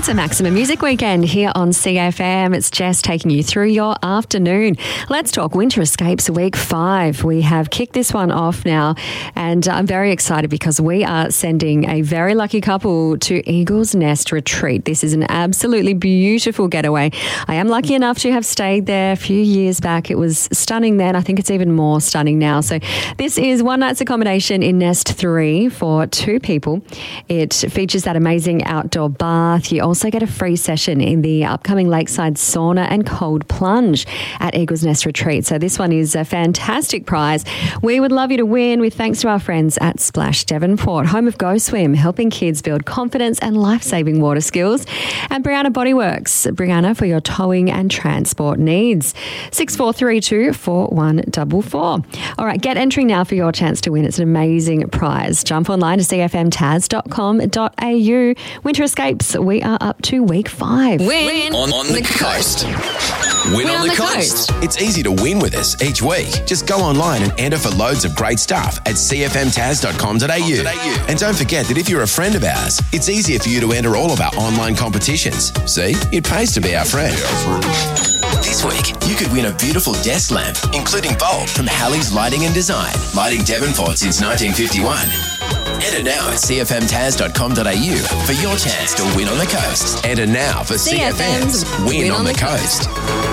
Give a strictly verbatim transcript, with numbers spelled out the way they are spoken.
It's a Maximum Music Weekend here on C F M. It's Jess taking you through your afternoon. Let's talk Winter Escapes Week five. We have kicked this one off now, and I'm very excited because we are sending a very lucky couple to Eagle's Nest Retreat. This is an absolutely beautiful getaway. I am lucky enough to have stayed there a few years back. It was stunning then. I think it's even more stunning now. So this is one night's accommodation in Nest three for two people. It features that amazing outdoor bath. You also get a free session in the upcoming lakeside sauna and cold plunge at Eagle's Nest Retreat. So this one is a fantastic prize. We would love you to win with thanks to our friends at Splash Devonport, home of Go Swim, helping kids build confidence and life-saving water skills. And Brianna Bodyworks, Brianna for your towing and transport needs. six four three two, four one four four. All right, get entering now for your chance to win. It's an amazing prize. Jump online to c f m taz dot com dot a u. Winter Escapes, we are up to week five. Win on, on the, the coast. coast. Win, win on, on the, the coast. coast. It's easy to win with us each week. Just go online and enter for loads of great stuff at c f m taz dot com dot a u. And don't forget that if you're a friend of ours, it's easier for you to enter all of our online competitions. See, it pays to be our friend. This week, you could win a beautiful desk lamp, including bulb from Halley's Lighting and Design, lighting Devonport since nineteen fifty-one. Enter now at c f m taz dot com dot a u for your chance to win on the coast. Enter now for C F M's Win, win on, on the, the coast. coast.